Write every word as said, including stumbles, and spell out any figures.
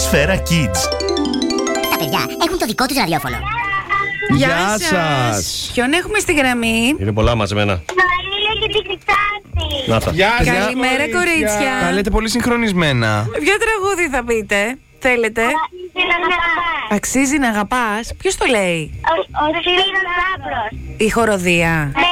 Σφαίρα Kids. Τα παιδιά έχουν το δικό τους ραδιόφωνο. Γεια Γεια σας. σας. Ποιον έχουμε στη γραμμή? Είναι πολλά μαζεμένα. Μαρίλα και την Κρυστάτη. Να τα. Γεια σας, Καλημέρα, κορίτσια. Τα λέτε πολύ συγχρονισμένα. Ποιο τραγούδι θα πείτε? Θέλετε? Αξίζει να αγαπάς. Αξίζει να αγαπάς. Ποιος το λέει? Ο Σπύρος Λάμπρος. Η χοροδία. Ναι.